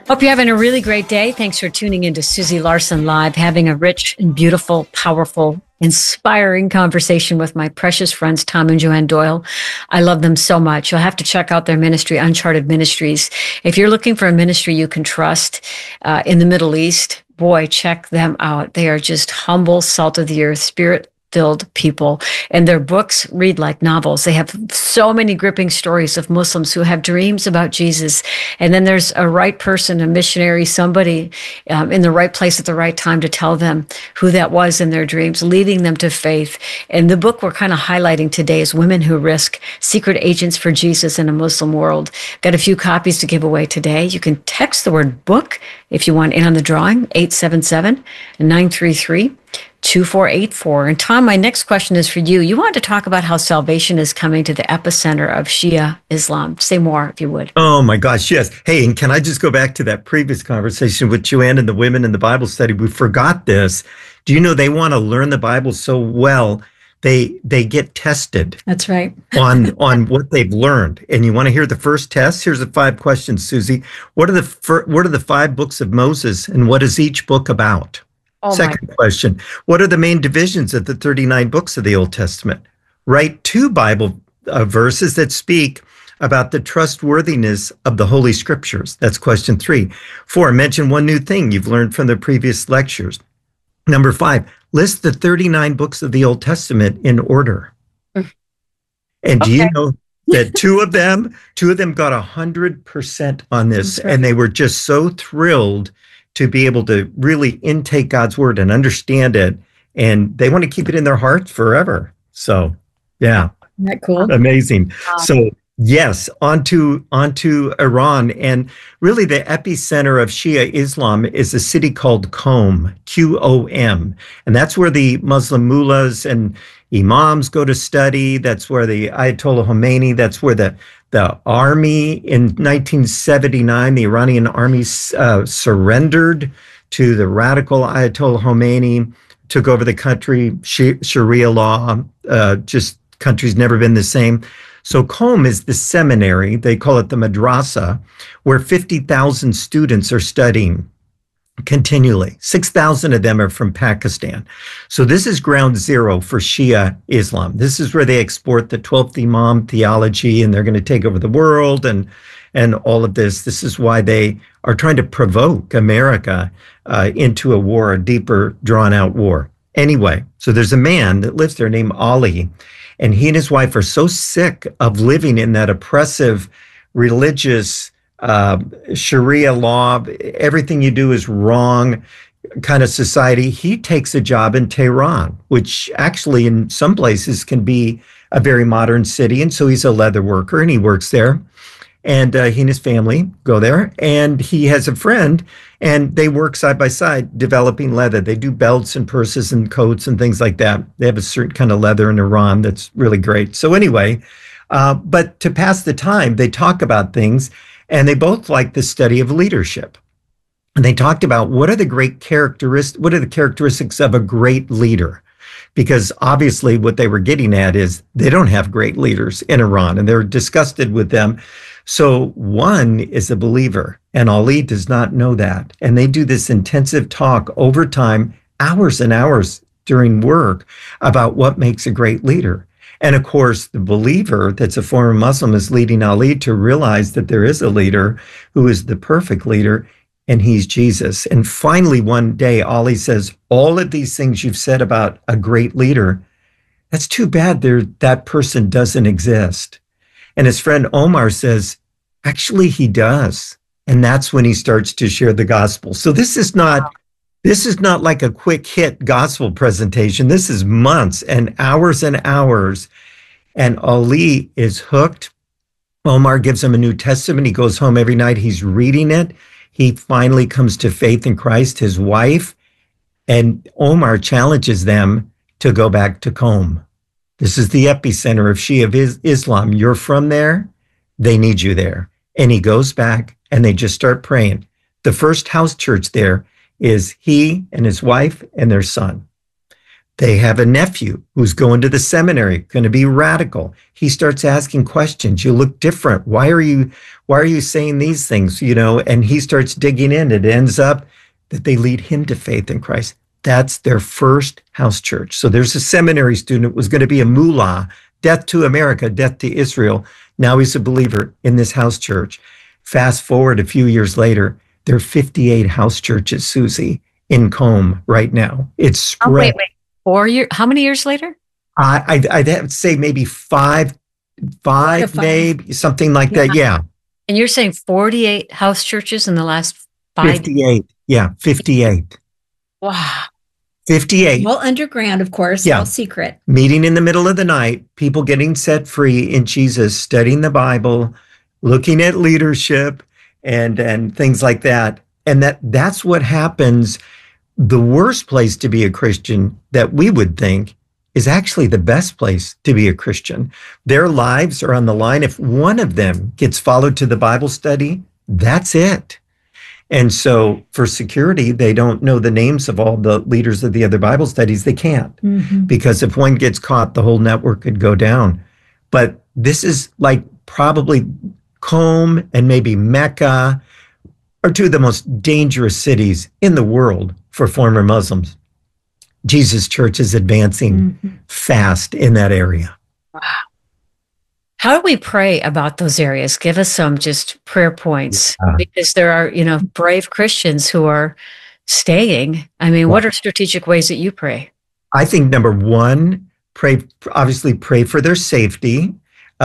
Hope you're having a really great day. Thanks for tuning into Susie Larson Live, having a rich and beautiful, powerful, inspiring conversation with my precious friends, Tom and Joanne Doyle. I love them so much. You'll have to check out their ministry, Uncharted Ministries. If you're looking for a ministry you can trust in the Middle East, boy, check them out. They are just humble, salt of the earth, spirit filled people, and their books read like novels. They have so many gripping stories of Muslims who have dreams about Jesus. And then there's a right person, a missionary, somebody in the right place at the right time to tell them who that was in their dreams, leading them to faith. And the book we're kind of highlighting today is Women Who Risk: Secret Agents for Jesus in a Muslim World. Got a few copies to give away today. You can text the word book if you want in on the drawing, 877-933-2484. And Tom, my next question is for you. You wanted to talk about how salvation is coming to the epicenter of Shia Islam. Say more, if you would. Oh my gosh, yes. Hey, and can I just go back to that previous conversation with Joanne and the women in the Bible study? We forgot this. Do you know they want to learn the Bible so well, they get tested. That's right. on what they've learned. And you want to hear the first test? Here's the 5 questions, Susie. What are the 5 books of Moses, and what is each book about? Oh, Second question, what are the main divisions of the 39 books of the Old Testament? Write 2 Bible verses that speak about the trustworthiness of the Holy Scriptures. That's question 3. 4, mention 1 new thing you've learned from the previous lectures. Number 5, list the 39 books of the Old Testament in order. And do you know that two of them got 100% on this, right. And they were just so thrilled to be able to really intake God's word and understand it, and they want to keep it in their hearts forever. So, yeah, isn't that cool? Amazing. So, yes, onto Iran, and really the epicenter of Shia Islam is a city called Qom, Qom, and that's where the Muslim mullahs and imams go to study. That's where the Ayatollah Khomeini. That's where the army in 1979, the Iranian army surrendered to the radical Ayatollah Khomeini, took over the country, Sharia law, just country's never been the same. So Qom is the seminary, they call it the madrasa, where 50,000 students are studying continually. 6,000 of them are from Pakistan. So this is ground zero for Shia Islam. This is where they export the 12th Imam theology, and they're going to take over the world and all of this. This is why they are trying to provoke America into a war, a deeper, drawn-out war. Anyway, so there's a man that lives there named Ali, and he and his wife are so sick of living in that oppressive religious Sharia law, everything you do is wrong kind of society. He takes a job in Tehran, which actually in some places can be a very modern city. And so he's a leather worker and he works there. And he and his family go there, and he has a friend, and they work side by side developing leather. They do belts and purses and coats and things like that. They have a certain kind of leather in Iran that's really great. So anyway, but to pass the time, they talk about things, and they both like the study of leadership. And they talked about what are the characteristics of a great leader? Because obviously what they were getting at is they don't have great leaders in Iran, and they're disgusted with them. So one is a believer, and Ali does not know that. And they do this intensive talk over time, hours and hours during work, about what makes a great leader. And of course, the believer that's a former Muslim is leading Ali to realize that there is a leader who is the perfect leader, and he's Jesus. And finally, one day, Ali says, all of these things you've said about a great leader, that's too bad that person doesn't exist. And his friend Omar says, actually, he does. And that's when he starts to share the gospel. So this is not like a quick hit gospel presentation. This is months and hours. And Ali is hooked. Omar gives him a New Testament. He goes home every night. He's reading it. He finally comes to faith in Christ, his wife. And Omar challenges them to go back to Qom. This is the epicenter of Shia Islam. You're from there. They need you there. And he goes back and they just start praying. The first house church there is he and his wife and their son. They have a nephew who's going to the seminary, going to be radical. He starts asking questions. You look different. Why are you saying these things? And he starts digging in. It ends up that they lead him to faith in Christ. That's their first house church. So there's a seminary student who was going to be a mullah, death to America, death to Israel. Now he's a believer in this house church. Fast forward a few years later, there are 58 house churches, Susie, in Qom right now. It's spread. Oh, wait. 4 years? How many years later? I'd have to say maybe five, maybe something like that. Yeah. And you're saying 48 house churches in the last 5 58. Yeah, 58. Wow. 58. All underground, of course, all secret. Meeting in the middle of the night, people getting set free in Jesus, studying the Bible, looking at leadership and things like that. And that's what happens. The worst place to be a Christian that we would think is actually the best place to be a Christian. Their lives are on the line. If one of them gets followed to the Bible study, that's it. And so for security, they don't know the names of all the leaders of the other Bible studies. They can't, because if one gets caught, the whole network could go down. But this is like probably Qom and maybe Mecca are two of the most dangerous cities in the world for former Muslims. Jesus Church is advancing fast in that area. Wow. How do we pray about those areas? Give us some just prayer points, because there are, brave Christians who are staying. I mean, what are strategic ways that you pray? I think number one, obviously pray for their safety.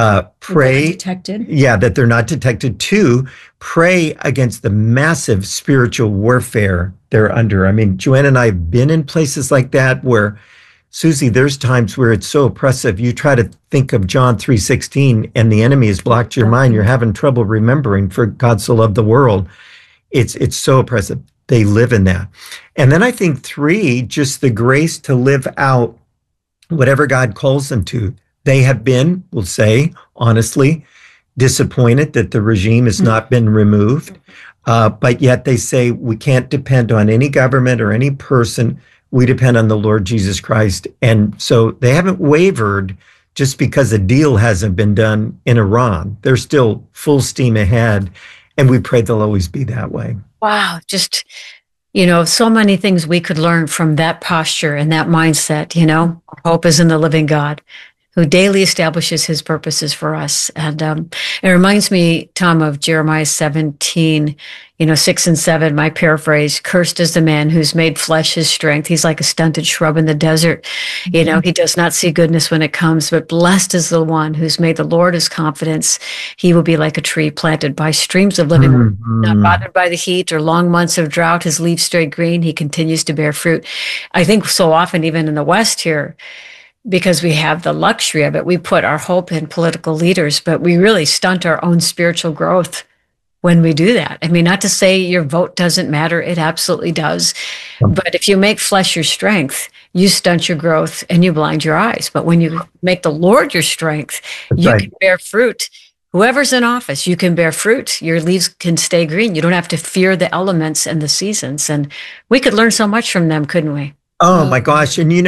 Pray that they're not detected. 2, pray against the massive spiritual warfare they're under. I mean, Joanne and I have been in places like that where, Susie, there's times where it's so oppressive. You try to think of John 3:16 and the enemy has blocked your mind. You're having trouble remembering, for God so loved the world. It's so oppressive. They live in that. And then I think 3, just the grace to live out whatever God calls them to. They have been, we'll say, honestly, disappointed that the regime has not been removed. But yet they say we can't depend on any government or any person. We depend on the Lord Jesus Christ. And so they haven't wavered just because a deal hasn't been done in Iran. They're still full steam ahead. And we pray they'll always be that way. Wow. Just, so many things we could learn from that posture and that mindset. Hope is in the living God, who daily establishes his purposes for us. And it reminds me, Tom, of Jeremiah 17, 6 and 7, my paraphrase: cursed is the man who's made flesh his strength. He's like a stunted shrub in the desert. He does not see goodness when it comes, but blessed is the one who's made the Lord his confidence. He will be like a tree planted by streams of living water, not bothered by the heat or long months of drought. His leaves stay green. He continues to bear fruit. I think so often, even in the West here, because we have the luxury of it, we put our hope in political leaders, but we really stunt our own spiritual growth when we do that. I mean, not to say your vote doesn't matter. It absolutely does. But if you make flesh your strength, you stunt your growth and you blind your eyes. But when you make the Lord your strength, you can bear fruit. Whoever's in office, you can bear fruit. Your leaves can stay green. You don't have to fear the elements and the seasons. And we could learn so much from them, couldn't we? Oh my gosh. And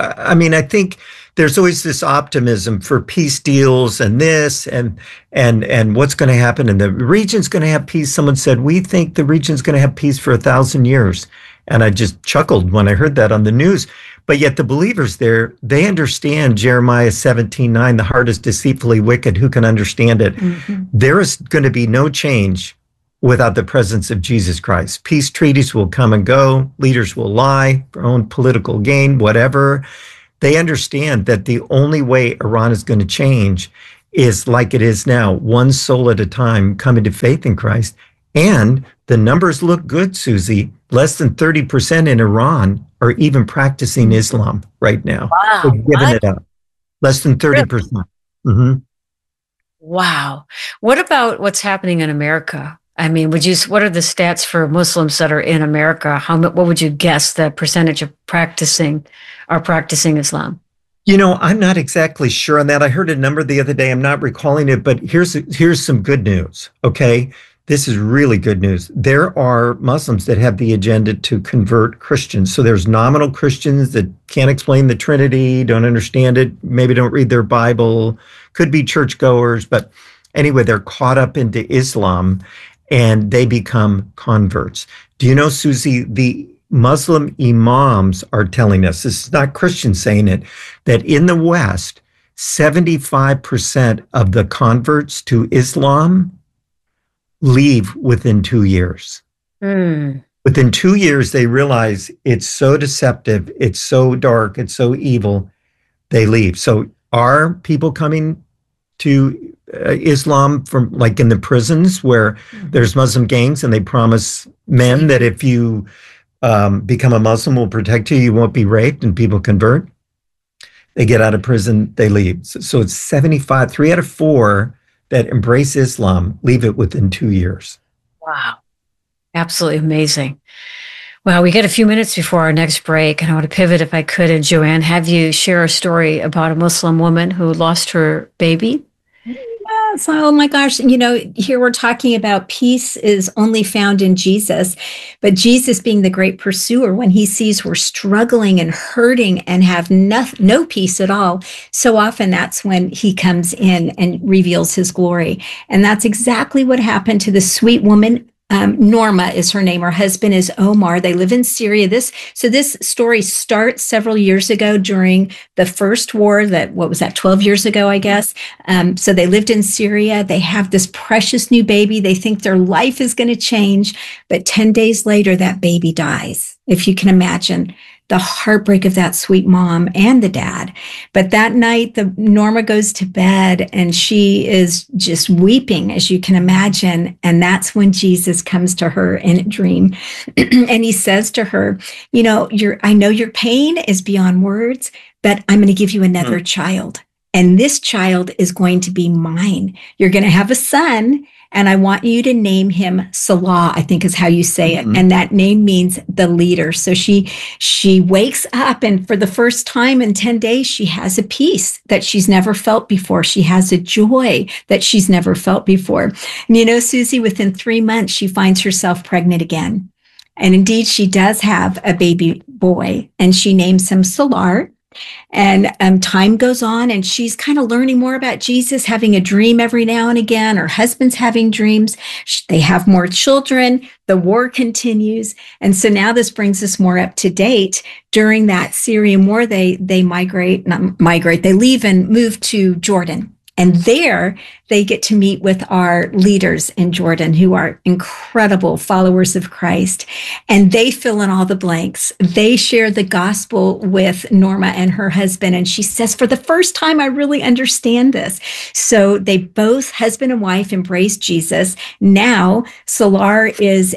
I think there's always this optimism for peace deals and this and what's going to happen. And the region's going to have peace. Someone said, we think the region's going to have peace for 1,000 years. And I just chuckled when I heard that on the news. But yet the believers there, they understand Jeremiah 17:9, the heart is deceitfully wicked. Who can understand it? There is going to be no change without the presence of Jesus Christ. Peace treaties will come and go. Leaders will lie for own political gain, whatever. They understand that the only way Iran is going to change is like it is now, one soul at a time coming to faith in Christ. And the numbers look good, Susie. Less than 30% in Iran are even practicing Islam right now. Wow. They're giving it up. Less than 30%. Wow. What about what's happening in America? I mean, what are the stats for Muslims that are in America? What would you guess the percentage of practicing Islam? I'm not exactly sure on that. I heard a number the other day. I'm not recalling it, but here's some good news. Okay. this is really good news. There are Muslims that have the agenda to convert Christians. So there's nominal Christians that can't explain the Trinity, don't understand it, maybe don't read their Bible, could be churchgoers, but anyway, they're caught up into Islam and they become converts. Do you know, Susie, the Muslim imams are telling us, this is not Christians saying it, that in the West, 75% of the converts to Islam leave within 2 years. Within 2 years, they realize it's so deceptive, it's so dark, it's so evil, they leave. So are people coming to Islam from like in the prisons where there's Muslim gangs and they promise men that if you become a Muslim, we'll protect you, you won't be raped, and people convert? They get out of prison, they leave. So it's 75, 3 out of 4 that embrace Islam leave it within 2 years. Wow. Absolutely amazing. Well, we get a few minutes before our next break, and I want to pivot, if I could, and Joanne, have you share a story about a Muslim woman who lost her baby? Yes. Oh my gosh. Here we're talking about peace is only found in Jesus, but Jesus being the great pursuer, when he sees we're struggling and hurting and have no peace at all, so often that's when he comes in and reveals his glory. And that's exactly what happened to the sweet woman. Norma is her name. Her husband is Omar. They live in Syria. This story starts several years ago during the first war. 12 years ago, I guess. So they lived in Syria. They have this precious new baby. They think their life is going to change. But 10 days later, that baby dies. If you can imagine the heartbreak of that sweet mom and the dad. But that night, Norma goes to bed and she is just weeping, as you can imagine. And that's when Jesus comes to her in a dream. And he says to her, I know your pain is beyond words, but I'm going to give you another child. And this child is going to be mine. You're going to have a son. And I want you to name him Salah, I think is how you say it. And that name means the leader. So she wakes up, and for the first time in 10 days, she has a peace that she's never felt before. She has a joy that she's never felt before. And Susie, within 3 months, she finds herself pregnant again. And indeed, she does have a baby boy, and she names him Salar. And time goes on, and she's kind of learning more about Jesus, having a dream every now and again. Her husband's having dreams. They have more children. The war continues. And so now this brings us more up to date. During that Syrian war, they leave and move to Jordan. And there they get to meet with our leaders in Jordan, who are incredible followers of Christ. And they fill in all the blanks. They share the gospel with Norma and her husband. And she says, for the first time, I really understand this. So they both, husband and wife, embrace Jesus. Now, Salar is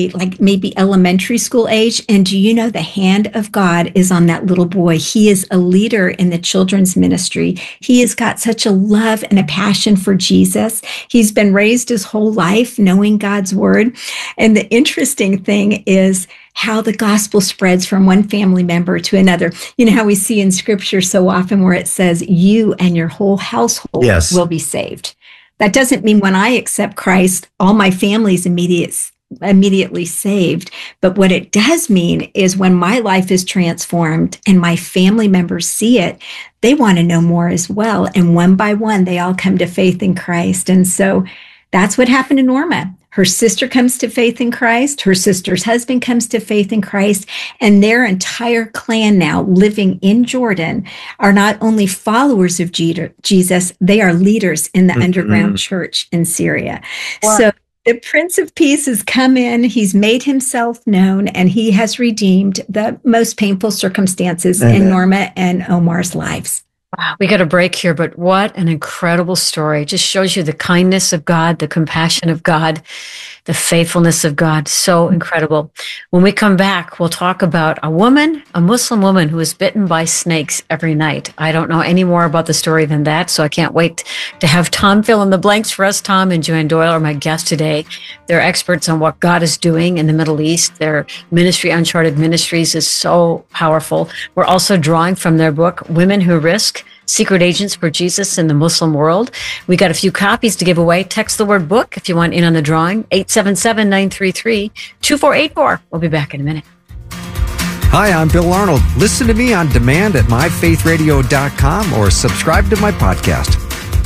maybe elementary school age. And do you know the hand of God is on that little boy? He is a leader in the children's ministry. He has got such a love and a passion for Jesus. He's been raised his whole life knowing God's word. And the interesting thing is how the gospel spreads from one family member to another. You know how we see in scripture so often where it says, you and your whole household will be saved. That doesn't mean when I accept Christ, all my family's immediately saved. But what it does mean is when my life is transformed and my family members see it, they want to know more as well. And one by one, they all come to faith in Christ. And so that's what happened to Norma. Her sister comes to faith in Christ. Her sister's husband comes to faith in Christ. And their entire clan now living in Jordan are not only followers of Jesus, they are leaders in the underground church in Syria. Wow. So the Prince of Peace has come in, he's made himself known, and he has redeemed the most painful circumstances in Norma and Omar's lives. Wow, we got a break here, but what an incredible story. It just shows you the kindness of God, the compassion of God, the faithfulness of God. So incredible. When we come back, we'll talk about a Muslim woman who is bitten by snakes every night. I don't know any more about the story than that, so I can't wait to have Tom fill in the blanks for us. Tom and Joanne Doyle are my guests today. They're experts on what God is doing in the Middle East. Their ministry, Uncharted Ministries, is so powerful. We're also drawing from their book, Women Who Risk Secret Agents for Jesus in the Muslim World. We got a few copies to give away. Text the word book if you want in on the drawing. 877-933-2484. We'll be back in a minute. Hi, I'm Bill Arnold. Listen to me on demand at myfaithradio.com or subscribe to my podcast.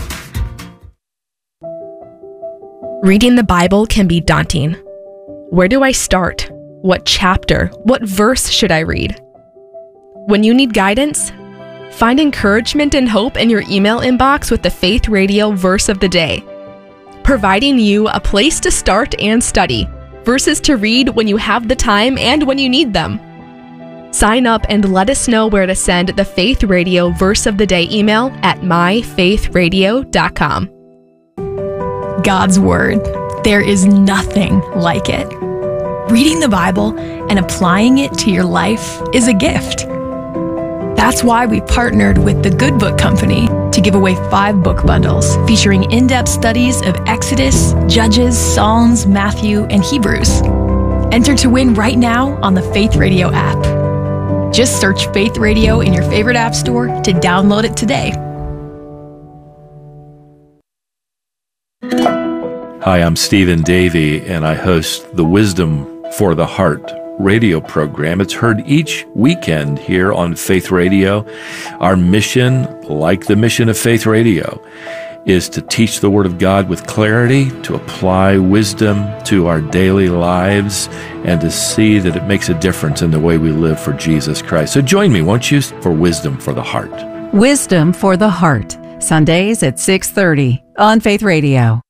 Reading the Bible can be daunting. Where do I start? What chapter? What verse should I read? When you need guidance, find encouragement and hope in your email inbox with the Faith Radio Verse of the Day, providing you a place to start and study, verses to read when you have the time and when you need them. Sign up and let us know where to send the Faith Radio Verse of the Day email at myfaithradio.com. God's Word. There is nothing like it. Reading the Bible and applying it to your life is a gift. That's why we partnered with the Good Book Company to give away 5 book bundles featuring in-depth studies of Exodus, Judges, Psalms, Matthew, and Hebrews. Enter to win right now on the Faith Radio app. Just search Faith Radio in your favorite app store to download it today. Hi, I'm Stephen Davey, and I host the Wisdom for the Heart radio program. It's heard each weekend here on Faith Radio. Our mission, like the mission of Faith Radio, is to teach the Word of God with clarity, to apply wisdom to our daily lives, and to see that it makes a difference in the way we live for Jesus Christ. So join me, won't you, for Wisdom for the Heart. Wisdom for the Heart, Sundays at 6:30 on Faith Radio.